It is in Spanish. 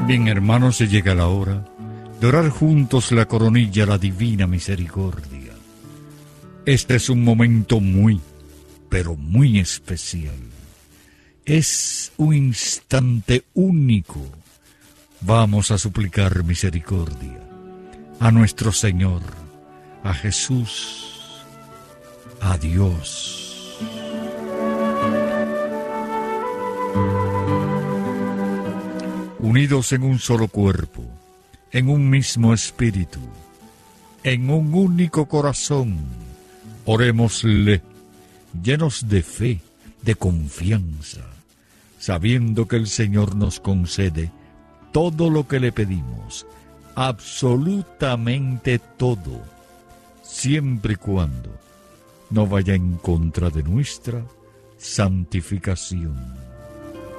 Bien, hermanos, se llega la hora de orar juntos la coronilla a la divina misericordia. Este es un momento muy, pero muy especial. Es un instante único. Vamos a suplicar misericordia a nuestro Señor, a Jesús, a Dios. Unidos en un solo cuerpo, en un mismo espíritu, en un único corazón, orémosle, llenos de fe, de confianza, sabiendo que el Señor nos concede todo lo que le pedimos, absolutamente todo, siempre y cuando no vaya en contra de nuestra santificación.